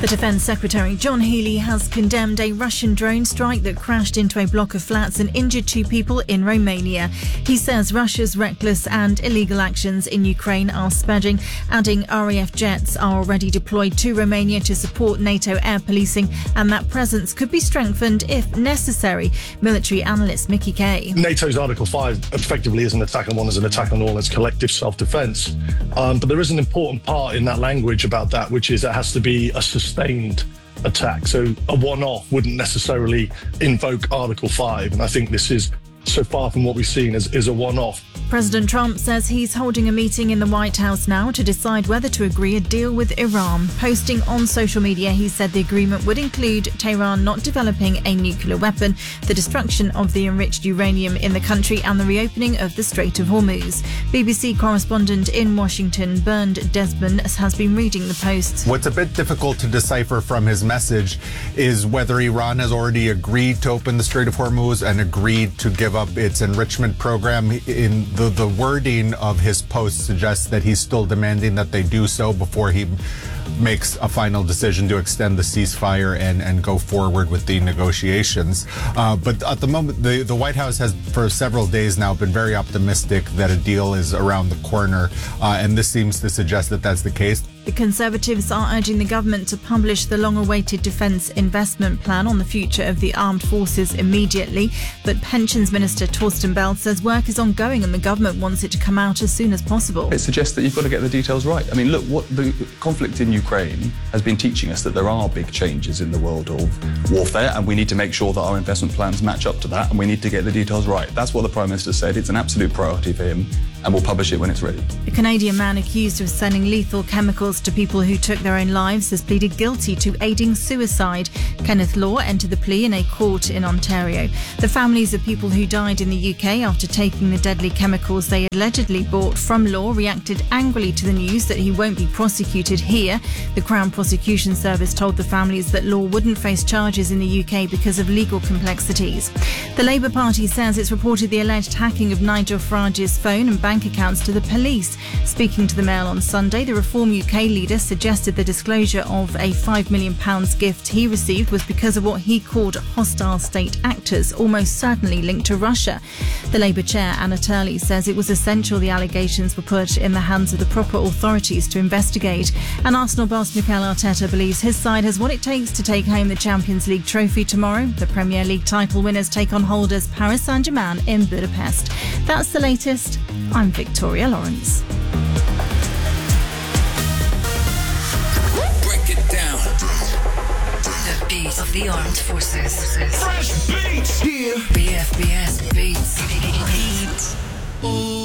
The Defence Secretary John Healey has condemned a Russian drone strike that crashed into a block of flats and injured 2 people in Romania. He says Russia's reckless and illegal actions in Ukraine are spreading, adding RAF jets are already deployed to Romania to support NATO air policing, and that presence could be strengthened if necessary. Military analyst Mickey Kay. NATO's Article 5 effectively is an attack on one as an attack on all. It's collective self-defence. But there is an important part in that language about that, which is it has to be a sustained attack. So a one-off wouldn't necessarily invoke Article 5. And I think this is, so far from what we've seen, is a one-off. President Trump says he's holding a meeting in the White House now to decide whether to agree a deal with Iran. Posting on social media, he said the agreement would include Tehran not developing a nuclear weapon, the destruction of the enriched uranium in the country, and the reopening of the Strait of Hormuz. BBC correspondent in Washington, Bernd Desmond, has been reading the posts. What's a bit difficult to decipher from his message is whether Iran has already agreed to open the Strait of Hormuz and agreed to give up its enrichment program. In the wording of his post suggests that he's still demanding that they do so before he makes a final decision to extend the ceasefire and go forward with the negotiations. But at the moment, the White House has for several days now been very optimistic that a deal is around the corner, and this seems to suggest that that's the case. The Conservatives are urging the government to publish the long-awaited defence investment plan on the future of the armed forces immediately. But Pensions Minister Torsten Bell says work is ongoing and the government wants it to come out as soon as possible. It suggests that you've got to get the details right. I mean, look, what the conflict in Ukraine has been teaching us that there are big changes in the world of warfare, and we need to make sure that our investment plans match up to that, and we need to get the details right. That's what the Prime Minister said. It's an absolute priority for him, and we'll publish it when it's ready. A Canadian man accused of selling lethal chemicals to people who took their own lives has pleaded guilty to aiding suicide. Kenneth Law entered the plea in a court in Ontario. The families of people who died in the UK after taking the deadly chemicals they allegedly bought from Law reacted angrily to the news that he won't be prosecuted here. The Crown Prosecution Service told the families that Law wouldn't face charges in the UK because of legal complexities. The Labour Party says it's reported the alleged hacking of Nigel Farage's phone and bank accounts to the police. Speaking to the Mail on Sunday, the Reform UK leader suggested the disclosure of a £5 million gift he received was because of what he called hostile state actors, almost certainly linked to Russia. The Labour chair, Anna Turley, says it was essential the allegations were put in the hands of the proper authorities to investigate. And Arsenal boss Mikel Arteta believes his side has what it takes to take home the Champions League trophy tomorrow. The Premier League title winners take on holders Paris Saint-Germain in Budapest. That's the latest. I'm Victoria Lawrence. The beat of the armed forces. Fresh beats here. BFBS Beats.